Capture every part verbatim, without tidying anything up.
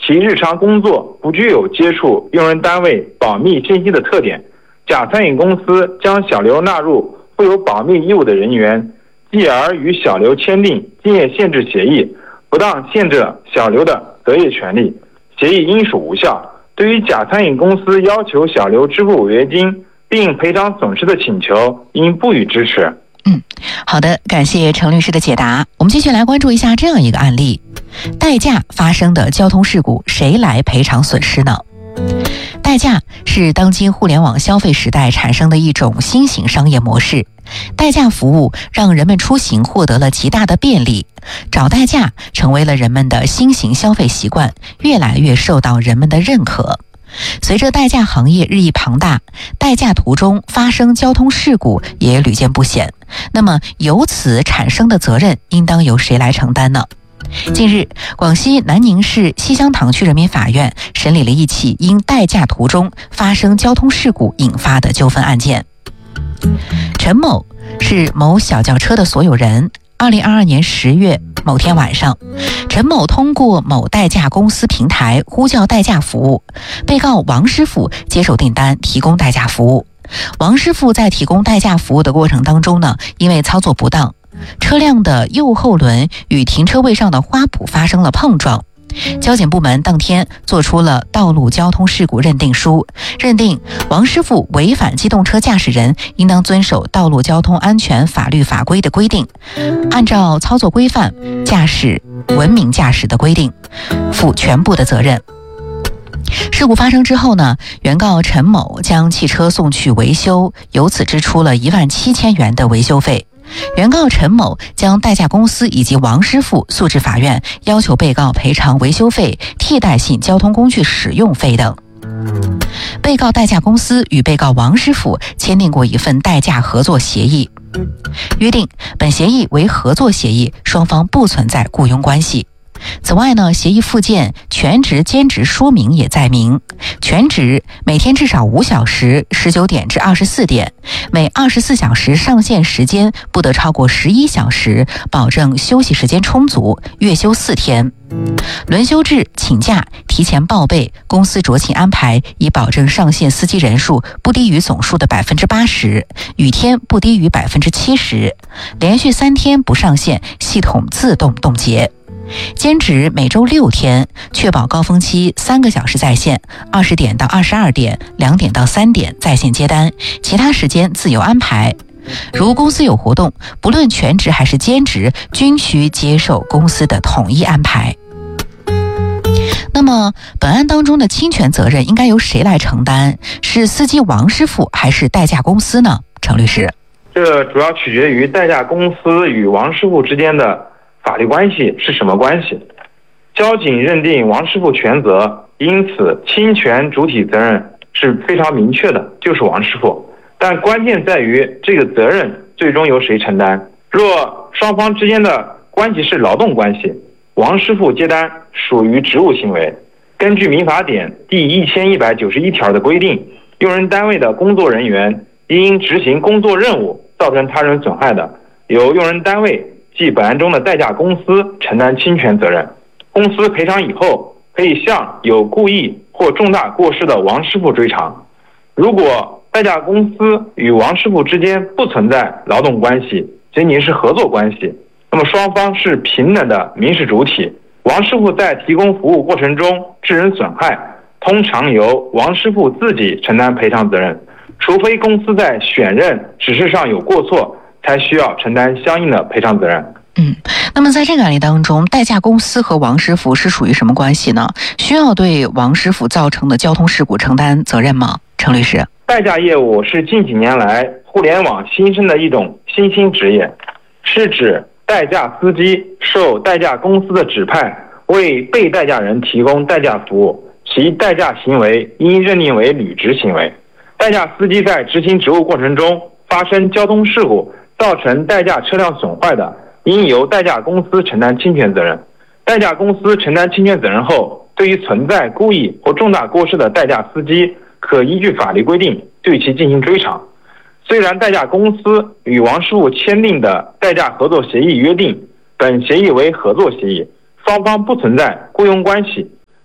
其日常工作不具有接触用人单位保密信息的特点，甲餐饮公司将小刘纳入负有保密义务的人员，继而与小刘签订竞业限制协议，不当限制小刘的择业权利，协议应属无效。对于甲餐饮公司要求小刘支付违约金并赔偿损失的请求，应不予支持。 嗯，好的，感谢程律师的解答。我们继续来关注一下这样一个案例：代驾发生的交通事故，谁来赔偿损失呢？代驾是当今互联网消费时代产生的一种新型商业模式。代驾服务让人们出行获得了极大的便利，找代驾成为了人们的新型消费习惯，越来越受到人们的认可。随着代驾行业日益庞大，代驾途中发生交通事故也屡见不鲜。那么由此产生的责任应当由谁来承担呢？近日，广西南宁市西乡塘区人民法院审理了一起因代驾途中发生交通事故引发的纠纷案件。陈某是某小轿车的所有人。二零二二年十月某天晚上，陈某通过某代驾公司平台呼叫代驾服务，被告王师傅接受订单提供代驾服务。王师傅在提供代驾服务的过程当中呢，因为操作不当，车辆的右后轮与停车位上的花圃发生了碰撞。交警部门当天做出了道路交通事故认定书，认定王师傅违反机动车驾驶人应当遵守道路交通安全法律法规的规定，按照操作规范驾驶文明驾驶的规定负全部的责任。事故发生之后呢，原告陈某将汽车送去维修，由此支出了一万七千元的维修费。原告陈某将代驾公司以及王师傅诉至法院，要求被告赔偿维修费、替代性交通工具使用费等。被告代驾公司与被告王师傅签订过一份代驾合作协议，约定本协议为合作协议，双方不存在雇佣关系。此外呢，协议附件全职兼职说明也载明，全职每天至少五小时，十九点至二十四点，每二十四小时上线时间不得超过十一小时，保证休息时间充足，月休四天。轮休制请假提前报备，公司酌情安排，以保证上线司机人数不低于总数的百分之八十，雨天不低于百分之七十，连续三天不上线，系统自动冻结。兼职每周六天，确保高峰期三个小时在线，二十点到二十二点，两点到三点在线接单，其他时间自由安排。如公司有活动，不论全职还是兼职，均需接受公司的统一安排。那么本案当中的侵权责任应该由谁来承担？是司机王师傅还是代驾公司呢？程律师， 这主要取决于代驾公司与王师傅之间的法律关系是什么关系。交警认定王师傅全责，因此侵权主体责任是非常明确的，就是王师傅。但关键在于这个责任最终由谁承担。若双方之间的关系是劳动关系，王师傅接单属于职务行为，根据民法典第一千一百九十一条的规定，用人单位的工作人员因执行工作任务造成他人损害的，由用人单位即本案中的代驾公司承担侵权责任。公司赔偿以后，可以向有故意或重大过失的王师傅追偿。如果代驾公司与王师傅之间不存在劳动关系，仅仅是合作关系，那么双方是平等的民事主体。王师傅在提供服务过程中致人损害，通常由王师傅自己承担赔偿责任，除非公司在选任指示上有过错，才需要承担相应的赔偿责任。 嗯，那么在这个案例当中，代驾公司和王师傅是属于什么关系呢？需要对王师傅造成的交通事故承担责任吗？程律师， 代驾业务是近几年来互联网新生的一种新兴职业，是指代驾司机受代驾公司的指派，为被代驾人提供代驾服务，其代驾行为应认定为履职行为。代驾司机在执行职务过程中发生交通事故，造成代驾车辆损坏的，应由代驾公司承担侵权责任。代驾公司承担侵权责任后，对于存在故意或重大过失的代驾司机，可依据法律规定对其进行追偿。虽然代驾公司与王师傅签订的代驾合作协议约定，本协议为合作协议，双方不存在雇佣关系，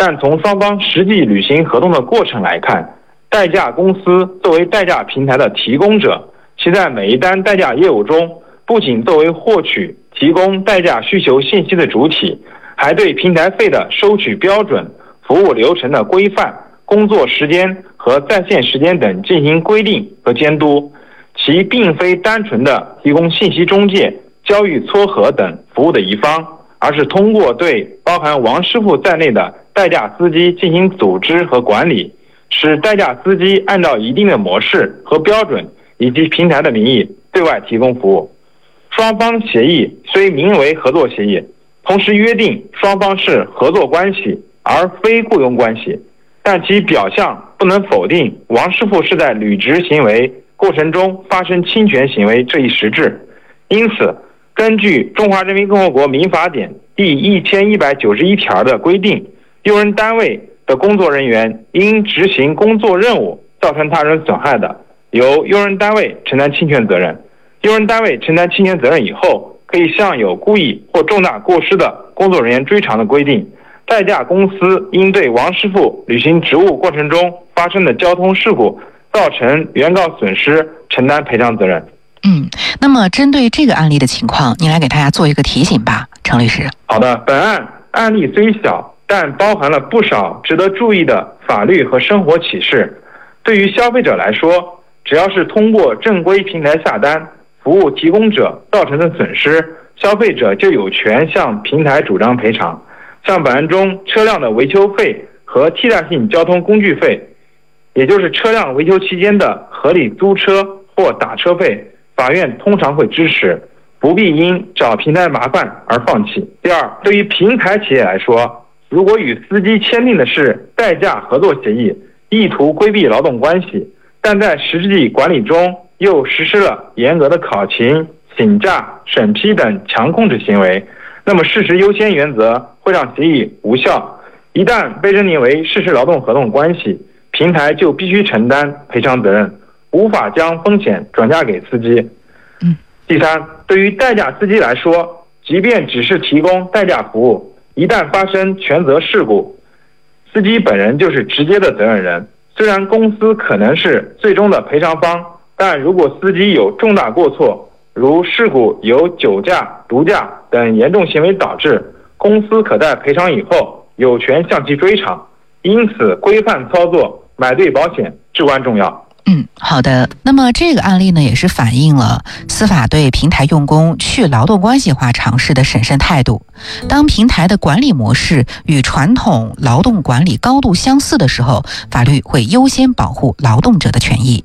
但从双方实际履行合同的过程来看，代驾公司作为代驾平台的提供者，其在每一单代驾业务中，不仅作为获取、提供代驾需求信息的主体，还对平台费的收取标准、服务流程的规范、工作时间和在线时间等进行规定和监督。其并非单纯的提供信息中介、交易撮合等服务的一方，而是通过对包含王师傅在内的代驾司机进行组织和管理，使代驾司机按照一定的模式和标准以及平台的名义对外提供服务。双方协议虽名为合作协议，同时约定双方是合作关系而非雇佣关系，但其表象不能否定王师傅是在履职行为过程中发生侵权行为这一实质。因此，根据《中华人民共和国民法典》第一千一百九十一条的规定，用人单位的工作人员因执行工作任务造成他人损害的，由用人单位承担侵权责任。用人单位承担侵权责任以后，可以向有故意或重大过失的工作人员追偿的规定。代驾公司应对王师傅履行职务过程中发生的交通事故造成原告损失承担赔偿责任。 嗯，那么针对这个案例的情况，您来给大家做一个提醒吧，程律师。 好的，本案案例虽小，但包含了不少值得注意的法律和生活启示。对于消费者来说，只要是通过正规平台下单，服务提供者造成的损失，消费者就有权向平台主张赔偿。像本案中车辆的维修费和替代性交通工具费，也就是车辆维修期间的合理租车或打车费，法院通常会支持，不必因找平台麻烦而放弃。第二，对于平台企业来说，如果与司机签订的是代驾合作协议，意图规避劳动关系，但在实际管理中又实施了严格的考勤、请假、审批等强控制行为，那么事实优先原则会让协议无效。一旦被认定为事实劳动合同关系，平台就必须承担赔偿责任，无法将风险转嫁给司机。 嗯。 第三，对于代驾司机来说，即便只是提供代驾服务，一旦发生全责事故，司机本人就是直接的责任人。虽然公司可能是最终的赔偿方，但如果司机有重大过错，如事故由酒驾、毒驾等严重行为导致，公司可在赔偿以后有权向其追偿。因此，规范操作、买对保险至关重要。 嗯，好的。那么这个案例呢，也是反映了司法对平台用工去劳动关系化尝试的审慎态度。当平台的管理模式与传统劳动管理高度相似的时候，法律会优先保护劳动者的权益。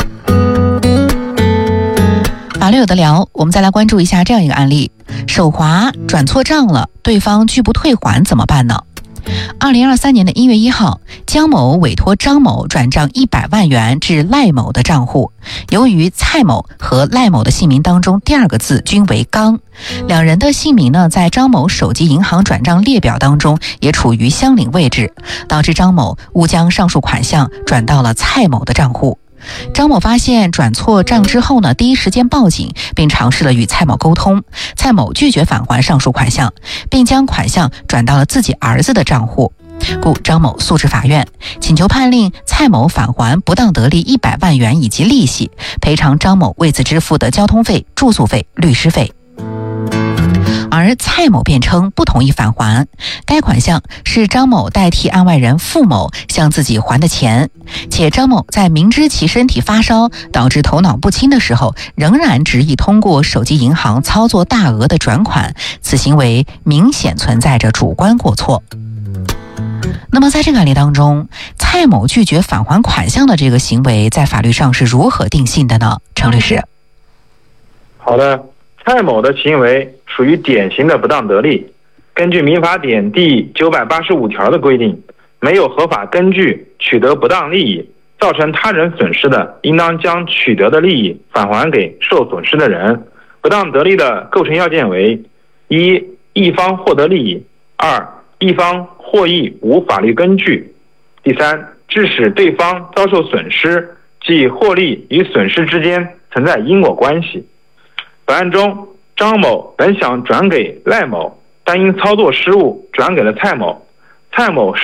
法律有的聊，我们再来关注一下这样一个案例：手滑转错账了，对方拒不退还怎么办呢？二零二三年的一月一号，江某委托张某转账一百万元至赖某的账户，由于蔡某和赖某的姓名当中第二个字均为刚，两人的姓名呢在张某手机银行转账列表当中也处于相邻位置，导致张某误将上述款项转到了蔡某的账户。张某发现转错账之后呢，第一时间报警，并尝试了与蔡某沟通。蔡某拒绝返还上述款项，并将款项转到了自己儿子的账户，故张某诉至法院，请求判令蔡某返还不当得利一百万元以及利息，赔偿张某为此支付的交通费、住宿费、律师费。而蔡某辩称不同意返还，该款项是张某代替案外人付某向自己还的钱，且张某在明知其身体发烧导致头脑不清的时候，仍然执意通过手机银行操作大额的转款，此行为明显存在着主观过错。那么在这个案例当中，蔡某拒绝返还款项的这个行为在法律上是如何定性的呢？程律师。 好的，蔡某的行为属于典型的不当得利。根据民法典第九百八十五条的规定，没有合法根据取得不当利益，造成他人损失的，应当将取得的利益返还给受损失的人。不当得利的构成要件为：一、一方获得利益；二、一方获益无法律根据；第三，致使对方遭受损失，即获利与损失之间存在因果关系。本案中，张某本想转给赖某，但因操作失误转给了蔡某，蔡某